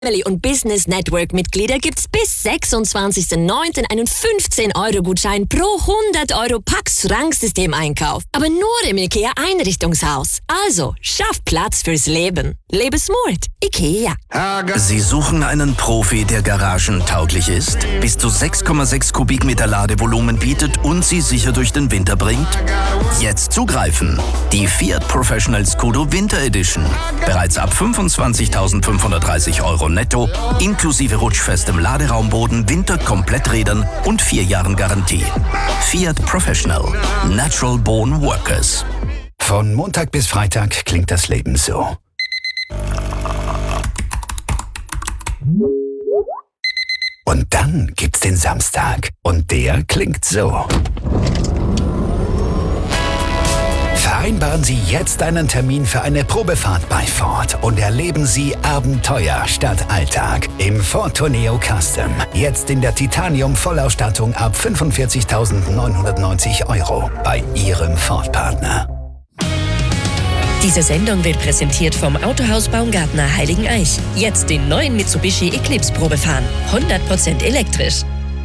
Family und Business Network Mitglieder gibt's bis 26.09. einen 15-Euro-Gutschein pro 100 Euro Pax-Schranksystem-Einkauf. Aber nur im IKEA Einrichtungshaus. Also, schaff Platz fürs Leben. Lebe smart. IKEA. Sie suchen einen Profi, der garagentauglich ist, bis zu 6,6 Kubikmeter Ladevolumen bietet und Sie sicher durch den Winter bringt? Jetzt zugreifen. Die Fiat Professional Scudo Winter Edition. Bereits ab 25.530 Euro netto, inklusive rutschfestem Laderaumboden, Winterkompletträdern und 4 Jahren Garantie. Fiat Professional. Natural Born Workers. Von Montag bis Freitag klingt das Leben so. Und dann gibt's den Samstag. Und der klingt so. Vereinbaren Sie jetzt einen Termin für eine Probefahrt bei Ford und erleben Sie Abenteuer statt Alltag im Ford Tourneo Custom. Jetzt in der Titanium-Vollausstattung ab 45.990 Euro bei Ihrem Ford-Partner. Diese Sendung wird präsentiert vom Autohaus Baumgartner Heiligeneich. Jetzt den neuen Mitsubishi Eclipse Probe fahren. 100% elektrisch.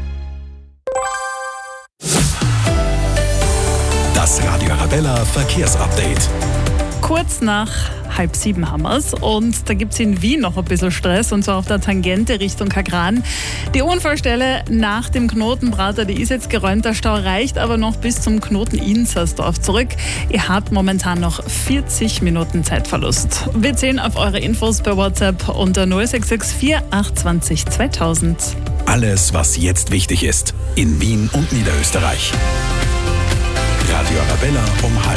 Das Radio Arabella Verkehrsupdate. Kurz nach 6:30 haben wir es und da gibt es in Wien noch ein bisschen Stress und zwar auf der Tangente Richtung Kagran. Die Unfallstelle nach dem Knotenprater, die ist jetzt geräumt, der Stau reicht aber noch bis zum Knoten Inzersdorf zurück. Ihr habt momentan noch 40 Minuten Zeitverlust. Wir zählen auf eure Infos per WhatsApp unter 0664 820 2000. Alles, was jetzt wichtig ist, in Wien und Niederösterreich. Radio Arabella um 12:30.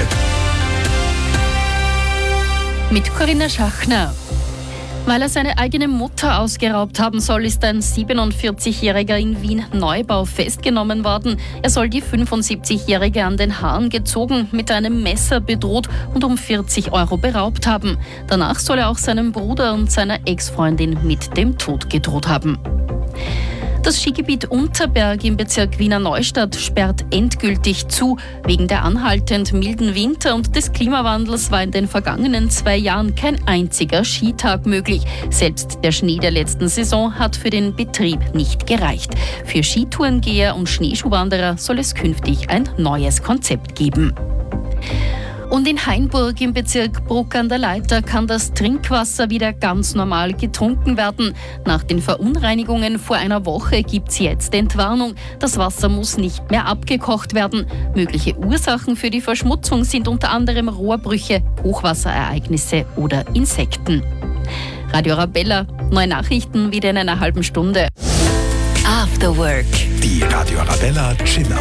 Mit Corinna Schachner. Weil er seine eigene Mutter ausgeraubt haben soll, ist ein 47-Jähriger in Wien-Neubau festgenommen worden. Er soll die 75-Jährige an den Haaren gezogen, mit einem Messer bedroht und um 40 Euro beraubt haben. Danach soll er auch seinem Bruder und seiner Ex-Freundin mit dem Tod gedroht haben. Das Skigebiet Unterberg im Bezirk Wiener Neustadt sperrt endgültig zu. Wegen der anhaltend milden Winter und des Klimawandels war in den vergangenen 2 Jahren kein einziger Skitag möglich. Selbst der Schnee der letzten Saison hat für den Betrieb nicht gereicht. Für Skitourengeher und Schneeschuhwanderer soll es künftig ein neues Konzept geben. Und in Hainburg im Bezirk Bruck an der Leitha kann das Trinkwasser wieder ganz normal getrunken werden. Nach den Verunreinigungen vor einer Woche gibt es jetzt Entwarnung. Das Wasser muss nicht mehr abgekocht werden. Mögliche Ursachen für die Verschmutzung sind unter anderem Rohrbrüche, Hochwasserereignisse oder Insekten. Radio Arabella, neue Nachrichten wieder in einer halben Stunde. After Work. Die Radio Arabella Chill